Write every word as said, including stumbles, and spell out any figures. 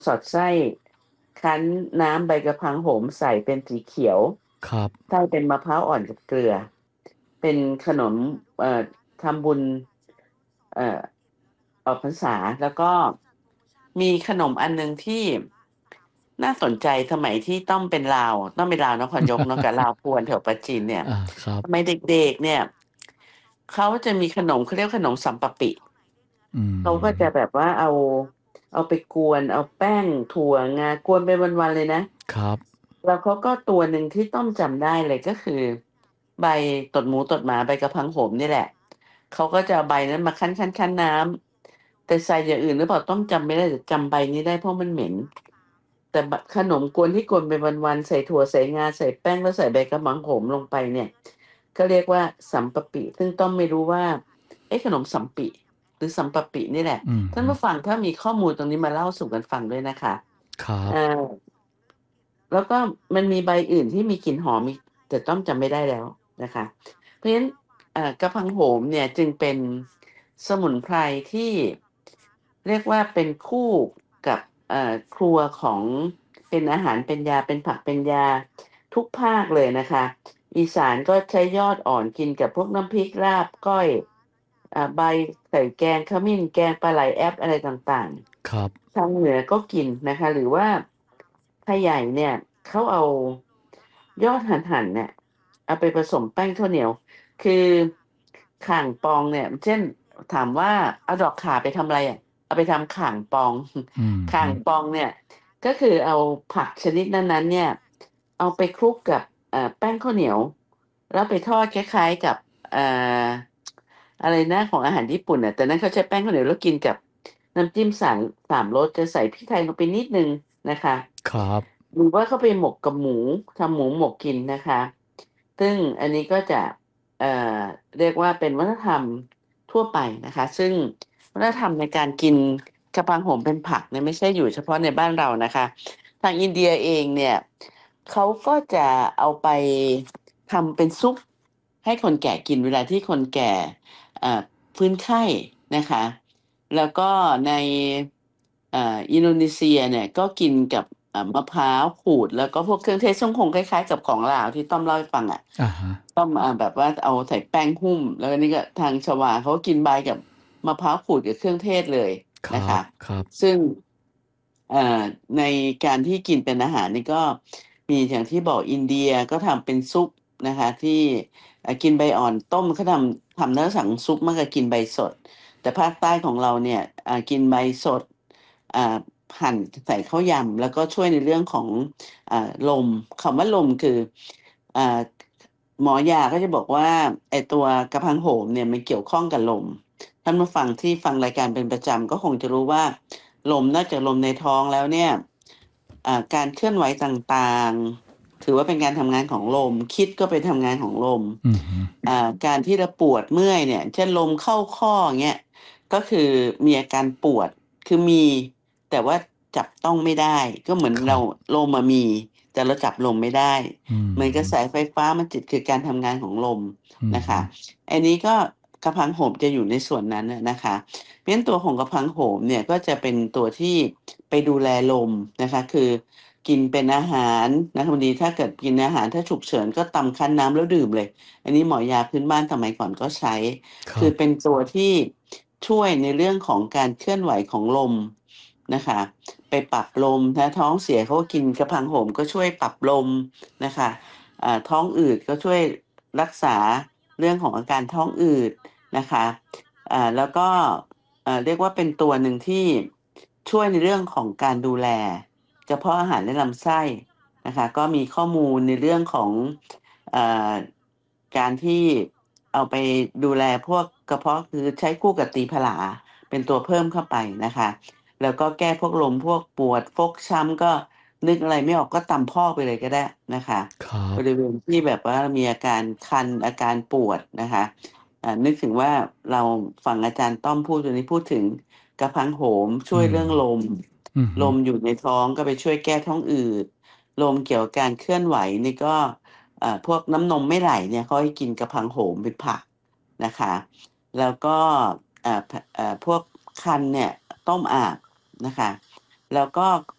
สอดไส้คั้นน้ำใบกะเพราโหมใส่เป็นสีเขียวครับไส้เป็นมะพร้าวอ่อนกับเกลือ เป็นขนมเอ่อทำบุญเอ่อออกพรรษาแล้วก็มีขนมอันหนึ่งที่น่าสนใจสมัยที่ต้องเป็นลาวต้องเป็นลาวนครยกเนาะกับลาวพวนแถวปราจีนเนี่ยอาครับสมัยเด็กๆเนี่ยเขาจะมีขนมเขาเรียกขนมสัมปะปิอืเขาก็จะมแบบว่าเอาเอาไปกวนเอาแป้งถั่วงากวนไปวันๆเลยนะครับแล้วเขาก็ตัวหนึ่งที่ต้อมจำได้เลยก็คือใบตดหมูตดหมาใบกะเพราโหมนี่แหละเขาก็จะเอาใบนั้นมาคั้นคั้นคั้นน้ำแต่ใส่อย่างอื่นหรือเปล่าต้อมจำไม่ได้แต่จำใบนี้ได้เพราะมันเหม็นแต่บะขนมกวนที่กวนไปวันๆใส่ถั่วใส่งาใส่แป้งแล้วใส่ใบกะเพราโหมลงไปเนี่ยก็เรียกว่าสัมปะปิซึ่งต้อมไม่รู้ว่าเอ๊ะขนมสัมปิหรือสัมปะปินี่แหละอืมท่านผู้ฟังถ้ามีข้อมูลตรงนี้มาเล่าสู่กันฟังด้วยนะคะครับอ่าแล้วก็มันมีใบอื่นที่มีกลิ่นหอมอีกแต่ต้อมจำไม่ได้แล้วนะคะเพราะฉะนั้นเอ่อกะเพราโหมเนี่ยจึงเป็นสมุนไพรที่เรียกว่าเป็นคู่กับเอ่อครัวของเป็นอาหารเป็นยาเป็นผักเป็นยาทุกภาคเลยนะคะอีสานก็ใช้ยอดอ่อนกินกับพวกน้ำพริกลาบก้อยอ่าใบใส่แกงขมิ้นแกงปลาไหลแอปอะไรต่างครับๆทางเหนือก็กินนะคะหรือว่าไทยใหญ่เนี่ยเขาเอายอดหั่นๆเนี่ยเอาไปผสมแป้งข้าวเหนียวคือข่างปองเนี่ยเช่นถามว่าเอาดอกข่าไปทำอะไรอ่ะเอาไปทำข่างปองอืมข่าฮึงปองเนี่ยก็คือเอาผักชนิดนั้นๆเนี่ยเอาไปคลุกกับเอ่อแป้งข้าวเหนียวแล้วไปทอดคล้ายๆกับเอ่ออะไรนะของอาหารญี่ปุ่นอ่ะแต่นั้นเขาใช้แป้งข้าวเหนียวแล้วกินกับน้ำจิ้มสามสามรสจะใส่พริกไทยลงไปนิดนึงนะคะครับหรือว่าเขาไปหมกกับหมูทำหมูหมกกินนะคะซึ่งอันนี้ก็จะเอ่อเรียกว่าเป็นวัฒนธรรมทั่วไปนะคะซึ่งวัฒนธรรมในการกินกะเพราโหมเป็นผักเนี่ยไม่ใช่อยู่เฉพาะในบ้านเรานะคะทางอินเดียเองเนี่ยเขาก็จะเอาไปทำเป็นซุปให้คนแก่กินเวลาที่คนแก่เอ่อฟื้นไข้นะคะ แล้วก็ในเอ่ออินโดนีเซียเนี่ยก็กินกับเอ่อมะพร้าวขูดแล้วก็พวกเครื่องเทศซึ่งคงคล้ายๆกับของลาวที่ต้อมเล่าให้ฟังอ่ะอะฮะต้อมอ่าแบบว่าเอาใส่แป้งหุ้มแล้วก็นี่ก็ทางชวาเขาก็กินใบกับมะพร้าวขูดกับเครื่องเทศเลยนะคะครับครับซึ่งเอ่อในการที่กินเป็นอาหารนี่ก็มีอย่างที่บอกอินเดียก็ทำเป็นซุปนะคะที่เอ่อกินใบอ่อนต้มเขาทำทำแล้วสั่งซุปมากกว่ากินใบสด แต่ภาคใต้ของเราเนี่ยอ่ากินใบสดอ่าหั่นใส่ข้าวยำแล้วก็ช่วยในเรื่องของอ่าลมคำว่าลมคืออ่าหมอยาก็จะบอกว่าไอตัวกระพังโหมเนี่ยมันเกี่ยวข้องกับลมท่านผู้ฟังที่ฟังรายการเป็นประจำก็คงจะรู้ว่าลมนอกจากลมในท้องแล้วเนี่ยอ่าการเคลื่อนไหวต่างๆถือว่าเป็นการทำงานของลมคิดก็เป็นทำงานของลมอืมฮึอ่าการที่เราปวดเมื่อยเนี่ยเช่นลมเข้าข้ออย่างเงี้ยก็คือมีอาการปวดคือมีแต่ว่าจับต้องไม่ได้ก็เหมือนเราครับลมมามีแต่เราจับลมไม่ได้อืมเหมือนกฮึระแสไฟฟ้ามันจิตคือการทำงานของลมนะคะอืมฮึอันนี้ก็กระพังโหมจะอยู่ในส่วนนั้นน่ะนะคะเพราะฉะนั้นตัวของกระพังโหมเนี่ยก็จะเป็นตัวที่ไปดูแลลมนะคะคือกินเป็นอาหารนะคะบางทีถ้าเกิดกินอาหารถ้าฉุกเฉินก็ตำคั้นน้ำแล้วดื่มเลย อันนี้หมอยาพื้นบ้านสมัยก่อนก็ใช้ คือเป็นครับตัวที่ช่วยในเรื่องของการเคลื่อนไหวของลมนะคะไปปรับลมถ้าท้องเสียเขาก็กินกระพังโหมก็ช่วยปรับลมนะคะอ่าท้องอืดก็ช่วยรักษาเรื่องของอาการท้องอืดนะคะอ่าแล้วก็เอ่อเรียกว่าเป็นตัวหนึ่งที่ช่วยในเรื่องของการดูแลกระเพาะอาหารและลำไส้นะคะก็มีข้อมูลในเรื่องของ เอ่อการที่เอาไปดูแลพวกกระเพาะคือใช้คู่กับตีผลาเป็นตัวเพิ่มเข้าไปนะคะแล้วก็แก้พวกลมพวกปวดฟกช้ำก็นึกอะไรไม่ออกก็ตำพอกไปเลยก็ได้นะคะครับบริเวณที่แบบว่ามีอาการคันอาการปวดนะคะอ่านึกถึงว่าเราฟังอาจารย์ต้อมพูดตัวนี้พูดถึงกระพังโหมช่วยอืมเรื่องลมอืมฮึลมอยู่ในท้องก็ไปช่วยแก้ท้องอืดลมเกี่ยวกับการเคลื่อนไหวนี่ก็ เอ่อพวกน้ำนมไม่ไหลเนี่ยเขาให้กินกระพังโหมเป็นผักนะคะแล้วก็เอ่อเอ่อพวกคันเนี่ยต้มอาบนะคะแล้วก็